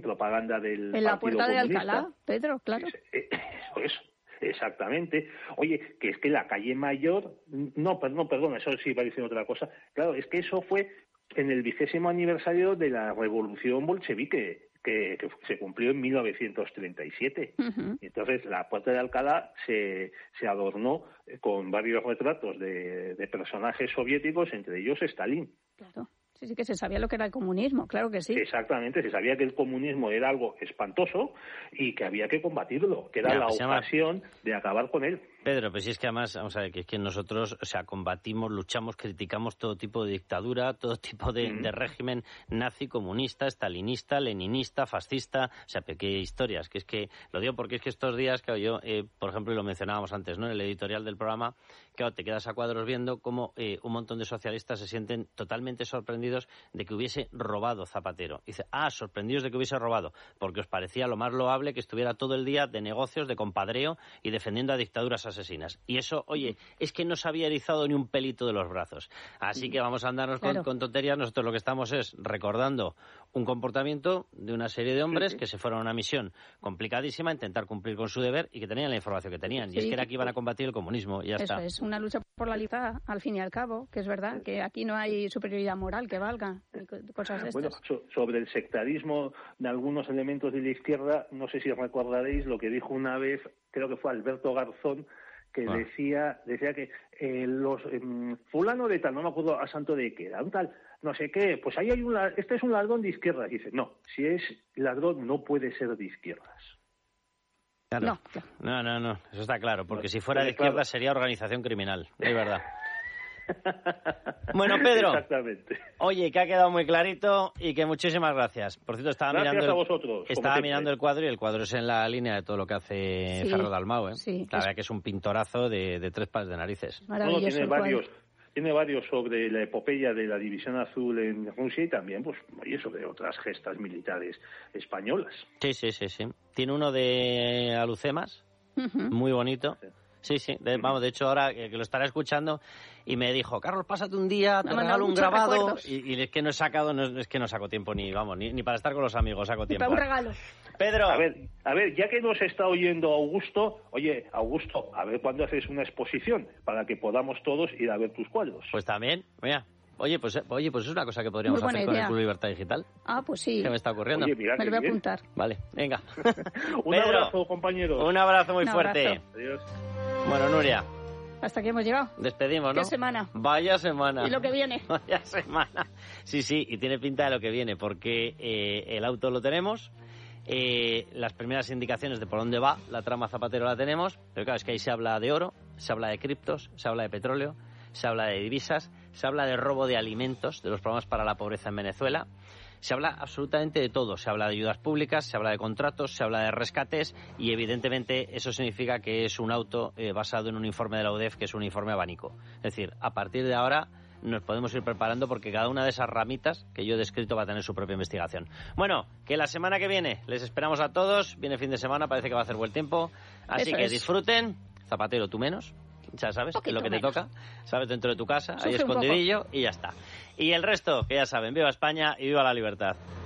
propaganda del en la Partido Puerta de Comunista. Alcalá, Pedro, claro. Eso, exactamente. Oye, que es que la calle Mayor, perdón, eso sí iba diciendo otra cosa. Claro, es que eso fue en el 20º aniversario de la Revolución Bolchevique, que se cumplió en 1937. Uh-huh. Entonces, la Puerta de Alcalá se adornó con varios retratos de personajes soviéticos, entre ellos Stalin. Claro. Sí, que se sabía lo que era el comunismo, claro que sí. Exactamente, se sabía que el comunismo era algo espantoso y que había que combatirlo, que era la ocasión de acabar con él. Pedro, pues si es que además, vamos a ver, que es que nosotros, combatimos, luchamos, criticamos todo tipo de dictadura, todo tipo de régimen nazi, comunista, estalinista, leninista, fascista, qué historias, que es que, lo digo porque es que estos días, claro, yo, por ejemplo, y lo mencionábamos antes, ¿no?, en el editorial del programa, claro, te quedas a cuadros viendo cómo un montón de socialistas se sienten totalmente sorprendidos de que hubiese robado Zapatero. Dice, sorprendidos de que hubiese robado, porque os parecía lo más loable que estuviera todo el día de negocios, de compadreo y defendiendo a dictaduras asesinas. Y eso, oye, es que no se había erizado ni un pelito de los brazos. Así que vamos a andarnos con tonterías. Nosotros lo que estamos es recordando un comportamiento de una serie de hombres que se fueron a una misión complicadísima, a intentar cumplir con su deber y que tenían la información que tenían. Y es que era que iban a combatir el comunismo y ya está. Eso es una lucha por la libertad, al fin y al cabo, que es verdad, que aquí no hay superioridad moral que valga, cosas de estas. Bueno, sobre el sectarismo de algunos elementos de la izquierda, no sé si recordaréis lo que dijo una vez, creo que fue Alberto Garzón, que decía que los fulano de tal, no me acuerdo a santo de qué era, un tal, no sé qué, pues ahí hay este es un ladrón de izquierdas. Y dice, no, si es ladrón no puede ser de izquierdas. Claro. No, eso está claro, porque si fuera de izquierda sería organización criminal, es verdad. Bueno, Pedro, exactamente. Oye, que ha quedado muy clarito y que muchísimas gracias. Por cierto, estaba mirando el cuadro y el cuadro es en la línea de todo lo que hace Ferro Dalmau, ¿eh? Sí, la verdad que es un pintorazo de tres pares de narices. Maravilloso. Tiene varios sobre la epopeya de la División Azul en Rusia y también, pues, sobre otras gestas militares españolas. Sí. Tiene uno de Alucemas, muy bonito. Sí. De hecho, ahora que lo estaré escuchando, y me dijo, Carlos, pásate un día, te regalo un grabado. Y es que no saco tiempo ni para estar con los amigos, saco tiempo. Para un regalo. Pedro. A ver, ya que nos está oyendo Augusto, a ver cuándo haces una exposición para que podamos todos ir a ver tus cuadros. Pues también, mira. Oye, pues es una cosa que podríamos hacer con el Club Libertad Digital. Pues sí. ¿Qué me está ocurriendo? Oye, mira, me lo voy a apuntar. Vale, venga. Un abrazo, compañeros. Un abrazo muy fuerte. Abrazo. Adiós. Bueno, Nuria. Hasta aquí hemos llegado. Despedimos, ¿no? ¿Qué semana? Vaya semana. Y lo que viene. Vaya semana. Sí, y tiene pinta de lo que viene, porque el auto lo tenemos, las primeras indicaciones de por dónde va la trama Zapatero la tenemos, pero claro, es que ahí se habla de oro, se habla de criptos, se habla de petróleo, se habla de divisas, se habla de robo de alimentos, de los programas para la pobreza en Venezuela. Se habla absolutamente de todo. Se habla de ayudas públicas, se habla de contratos, se habla de rescates y, evidentemente, eso significa que es un auto basado en un informe de la UDEF, que es un informe abanico. Es decir, a partir de ahora nos podemos ir preparando porque cada una de esas ramitas que yo he descrito va a tener su propia investigación. Bueno, que la semana que viene les esperamos a todos. Viene fin de semana, parece que va a hacer buen tiempo. Así que disfruten. Zapatero, tú menos. Ya sabes, es lo que te toca, sabes, dentro de tu casa, ahí escondidillo y ya está. Y el resto, que ya saben, viva España y viva la libertad.